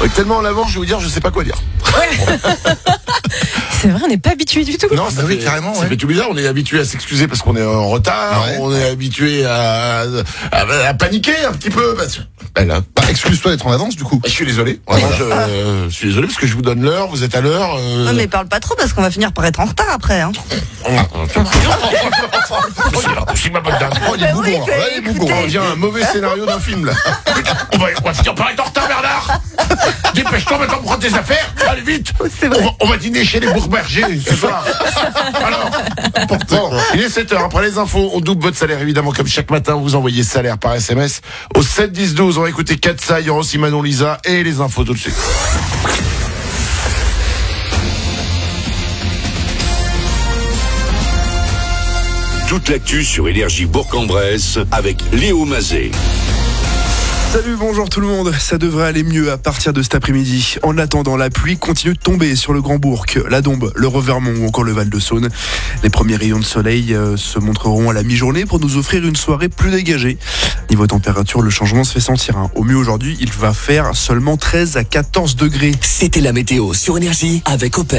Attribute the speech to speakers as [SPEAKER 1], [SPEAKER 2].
[SPEAKER 1] Tellement en avant, je vais vous dire, je sais pas quoi dire.
[SPEAKER 2] C'est vrai, on n'est pas habitué du tout.
[SPEAKER 1] Non, ça fait carrément. Ça fait tout bizarre. On est habitué à s'excuser parce qu'on est en retard. Ouais. On est habitué à paniquer un petit peu.
[SPEAKER 3] Excuse-toi d'être en avance, du coup.
[SPEAKER 1] Je suis désolé. Vraiment, je suis désolé parce que je vous donne l'heure. Vous êtes à l'heure.
[SPEAKER 4] Non, mais parle pas trop parce qu'on va finir par être en retard après. Hein.
[SPEAKER 1] C'est ma bonne dame.
[SPEAKER 3] Il est bougon. Il est bougon.
[SPEAKER 1] On vient un mauvais scénario d'un film là. On va finir par être en retard, Bernard. Dépêche-toi maintenant pour prendre tes affaires. Allez vite.
[SPEAKER 4] C'est vrai.
[SPEAKER 1] On va dîner chez les Bourbergers ce soir. Alors, bon, il est 7h. Après les infos, on double votre salaire évidemment comme chaque matin. Vous envoyez salaire par SMS au 7 10 12. On va écouter Katsa, il y aura aussi Manon Lisa et les infos tout de suite.
[SPEAKER 5] Toute l'actu sur Énergie Bourg-en-Bresse avec Léo Mazet.
[SPEAKER 6] Salut, bonjour tout le monde. Ça devrait aller mieux à partir de cet après-midi. En attendant, la pluie continue de tomber sur le Grand Bourg, la Dombes, le Revermont ou encore le Val-de-Saône. Les premiers rayons de soleil se montreront à la mi-journée pour nous offrir une soirée plus dégagée. Niveau température, le changement se fait sentir. Au mieux aujourd'hui, il va faire seulement 13 à 14 degrés.
[SPEAKER 7] C'était la météo sur Énergie avec Opel.